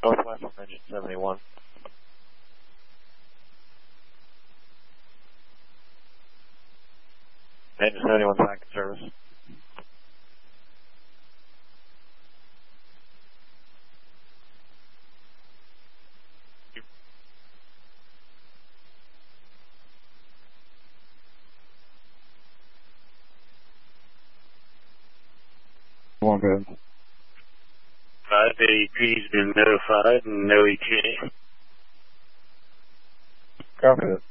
Northwest engine 71. Engine 71 back in service. One good. 580P's been notified and no ETA. Copy it.